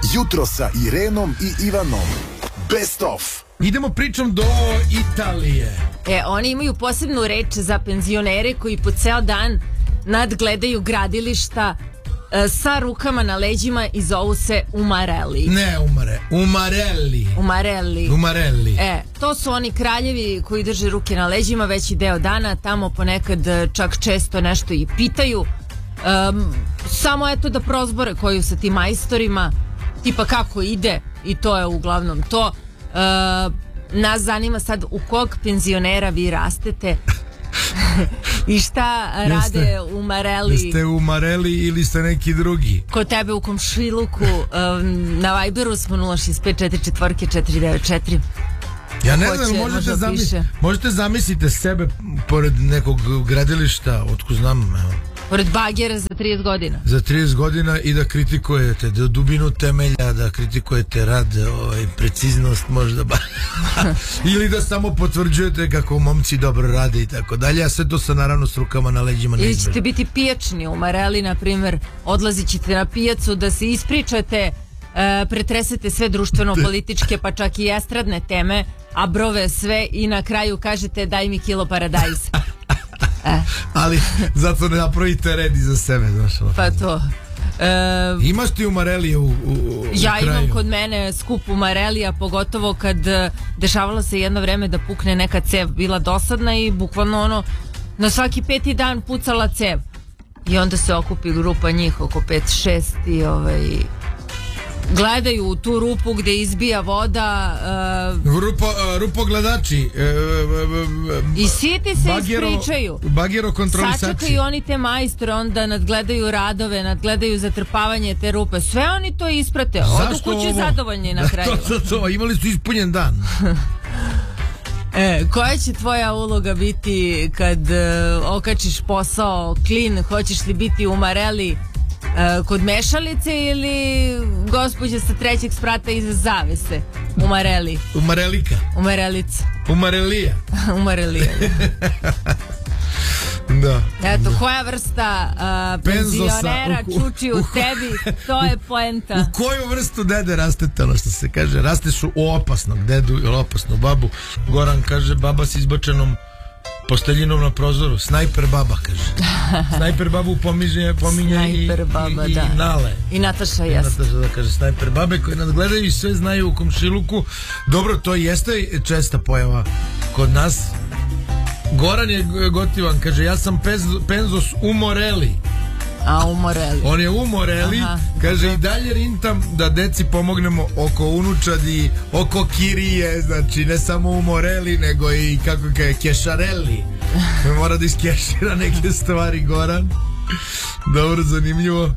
Jutro sa Irenom i Ivanom. Best of. Idemo pričom do Italije. Oni imaju posebnu reč za penzionere koji po ceo dan nadgledaju gradilišta sa rukama na leđima i zovu se umareli. Ne umareli. To su oni kraljevi koji drže ruke na leđima veći deo dana, tamo ponekad čak često nešto i pitaju. Samo eto da prozbore koju sa tim majstorima, tipa kako ide, i to je uglavnom to. Nas zanima sad u kog penzionera vi rastete i šta rade umareli. Jeste umareli ili ste neki drugi? Kod tebe u komšiluku. Na Viberu smo 065444994. Ja ne znam, možete zamislite sebe pored nekog gradilišta, otko znam, pored bagera za 30 godina. Za 30 godina i da kritikujete dubinu temelja, da kritikujete rad, preciznost možda ili da samo potvrđujete kako momci dobro rade i tako dalje, a sve to sa naravno s rukama na leđima. Ili ćete biti pijačni umareli, na primjer, odlazit ćete na pijacu da se ispričate, pretresete sve društveno-političke pa čak i estradne teme, a brove sve i na kraju kažete daj mi kilo paradajza. Ali zato ne napravite red iza sebe, znaš. Pa to. Imaš ti umarelije u ja kraju? Imam kod mene skup umarelija, pogotovo kad dešavalo se jedno vreme da pukne neka cev, bila dosadna i bukvalno na svaki 5. dan pucala cev i onda se okupi grupa njih oko 5-6 i gledaju u tu rupu gde izbija voda. Rupogledači. I siti se ispričaju. Bagero kontrolisači. Sačekaju oni te majstore, onda nadgledaju radove, nadgledaju zatrpavanje te rupe. Sve oni to isprate. Odu kući zadovoljni na kraju. To, imali su ispunjen dan. Koja će tvoja uloga biti kad okačiš posao clean? Hoćeš li biti umareli kod mešalice ili gospođa sa 3. sprata iza zavese? Umareli. Umarelika. Umarelica. Umarelija. Umarelija. Da. Eto, koja vrsta penzionera čuči u tebi, to je poenta. U koju vrstu dede rastete, ono što se kaže? Rasteš u opasnog dedu ili opasnu babu. Goran kaže, baba s izbačenom posteljinom na prozoru, snajper baba, kaže. Snajper babu pominje snajper baba, i Nale. I Nataša, jeste. Nataša da kaže snajper babe koji nadgledaju i sve znaju u komšiluku. Dobro, to jeste česta pojava kod nas. Goran je gotivan, kaže, ja sam penzos umoreli. A umoreli. On je umoreli, kaže, i dalje rintam da deci pomognemo oko unučadi, oko kirije, znači ne samo umoreli, nego i kako kaže, kešareli. Mora da iskešira neke stvari, Goran. Dobro, zanimljivo.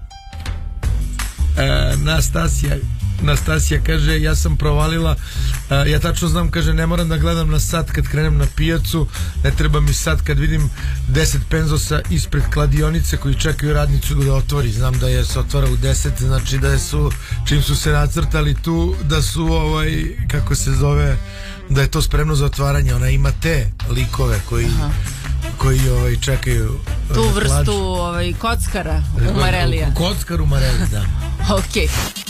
Nastasija kaže, ja sam provalila, ja tačno znam, kaže, ne moram da gledam na sat kad krenem na pijacu, ne treba mi sat kad vidim 10 penzosa ispred kladionice koji čekaju radnicu da otvori. Znam da je se otvara u 10, znači da su, čim su se nacrtali tu, da su kako se zove, da je to spremno za otvaranje. Ona ima te likove koji čekaju tu vrstu kockara umarelija. Kockar umareli, da. Okej.